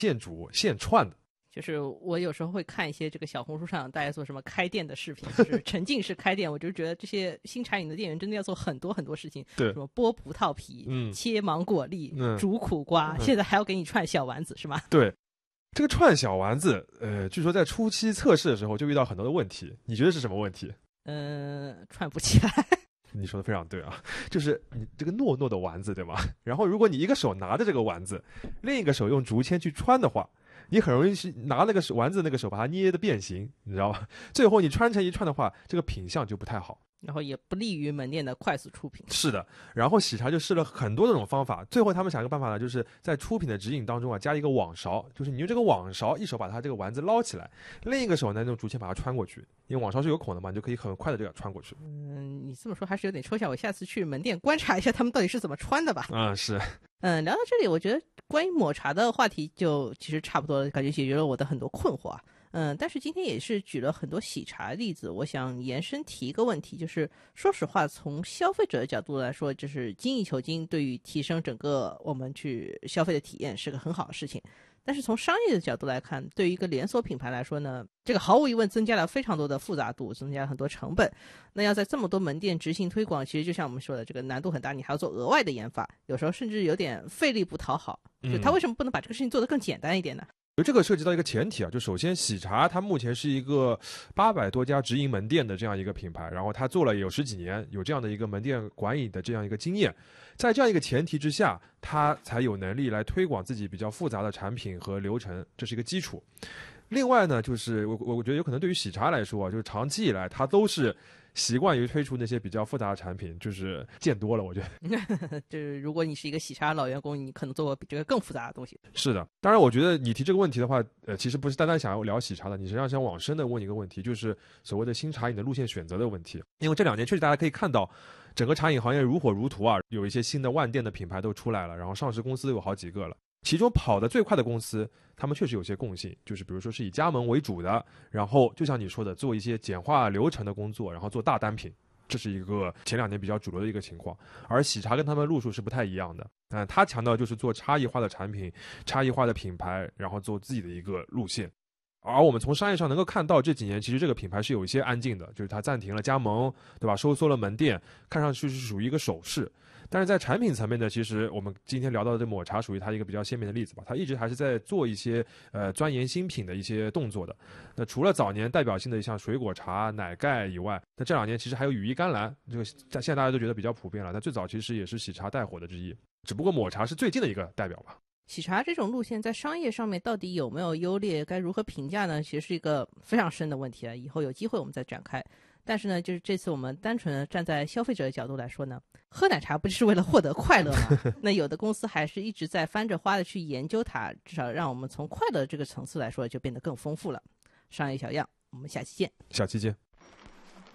现煮现串的。 就是我有时候会看一些这个小红书上大家做什么开店的视频，就是沉浸式开店，我就觉得这些新茶饮的店员真的要做很多很多事情， 对， 什么剥葡萄皮、切芒果粒、煮苦瓜，现在还要给你串小丸子，是吗？ 对，这个串小丸子，据说在初期测试的时候就遇到很多的问题，你觉得是什么问题？ 串不起来。 你说的非常对啊，就是你这个糯糯的丸子，对吗？然后如果你一个手拿着这个丸子，另一个手用竹签去穿的话，你很容易是拿那个丸子那个手把它捏得变形，你知道吧？最后你穿成一串的话，这个品相就不太好， 然后也不利于门店的快速出品。 是的，然后喜茶就试了很多这种方法，最后他们想一个办法呢，就是在出品的指引当中啊，加一个网勺，就是你用这个网勺一手把它这个丸子捞起来，另一个手呢用竹签把它穿过去，因为网勺是有孔的嘛，你就可以很快的这个穿过去。 你这么说还是有点抽象，我下次去门店观察一下他们到底是怎么穿的吧。 是。 聊到这里，我觉得关于抹茶的话题就其实差不多，感觉解决了我的很多困惑啊。但是今天也是举了很多喜茶例子，我想延伸提一个问题，就是说实话，从消费者的角度来说，就是精益求精，对于提升整个我们去消费的体验是个很好的事情。但是从商业的角度来看，对于一个连锁品牌来说呢，这个毫无疑问增加了非常多的复杂度，增加了很多成本。那要在这么多门店执行推广，其实就像我们说的，这个难度很大，你还要做额外的研发，有时候甚至有点费力不讨好。就他为什么不能把这个事情做得更简单一点呢？ 这个涉及到一个前提啊，就首先喜茶它目前是一个800多家直营门店的这样一个品牌，然后它做了有10几年，有这样的一个门店管理的这样一个经验，在这样一个前提之下，它才有能力来推广自己比较复杂的产品和流程，这是一个基础。另外呢，就是我觉得有可能对于喜茶来说啊，就是长期以来它都是习惯于推出那些比较复杂的产品，就是见多了，我觉得。 就是如果你是一个喜茶老员工，你可能做过比这个更复杂的东西。 是的，当然我觉得你提这个问题的话，其实不是单单想要聊喜茶的，你实际上想往深的问一个问题，就是所谓的新茶饮的路线选择的问题。因为这2年确实大家可以看到，整个茶饮行业如火如荼啊，有一些新的万店的品牌都出来了，然后上市公司都有好几个了。其中跑得最快的公司，他们确实有些共性，就是比如说是以加盟为主的，然后就像你说的，做一些简化流程的工作，然后做大单品，这是一个前2年比较主流的一个情况。而喜茶跟他们路数是不太一样的，他强调就是做差异化的产品、差异化的品牌，然后做自己的一个路线。而我们从商业上能够看到，这几年其实这个品牌是有一些安静的，就是它暂停了加盟，对吧？收缩了门店，看上去是属于一个守势。但是在产品层面呢，其实我们今天聊到的这抹茶属于它一个比较鲜明的例子吧，它一直还是在做一些钻研新品的一些动作的。那除了早年代表性的像水果茶、奶盖以外，那这2年其实还有羽衣甘蓝，这个现在大家都觉得比较普遍了。那最早其实也是喜茶带火的之一，只不过抹茶是最近的一个代表吧。 喜茶这种路线在商业上面到底有没有优劣，该如何评价呢？其实是一个非常深的问题了，以后有机会我们再展开。但是呢，就是这次我们单纯的站在消费者的角度来说呢，喝奶茶不就是为了获得快乐吗？那有的公司还是一直在翻着花的去研究它，至少让我们从快乐这个层次来说就变得更丰富了。商业小样，我们下期见。 下期见。